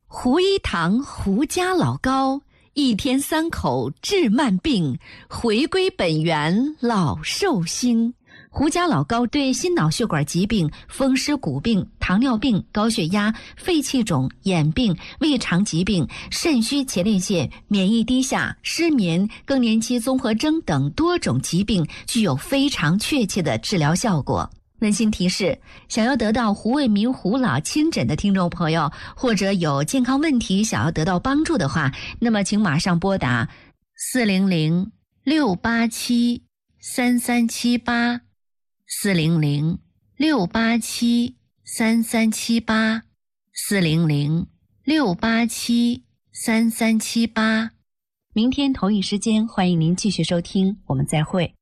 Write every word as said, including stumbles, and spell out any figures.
胡一堂胡家老高，一天三口治慢病，回归本源老寿星。胡家老高对心脑血管疾病、风湿骨病、糖尿病、高血压、肺气肿、眼病、胃肠疾病、肾虚前列腺、免疫低下、失眠、更年期综合征等多种疾病具有非常确切的治疗效果。温馨提示，想要得到胡卫民胡老亲诊的听众朋友，或者有健康问题想要得到帮助的话，那么请马上拨打四零零六八七三三七八四零零六八七三三七八四零零六八七三三七八。明天同一时间，欢迎您继续收听，我们再会。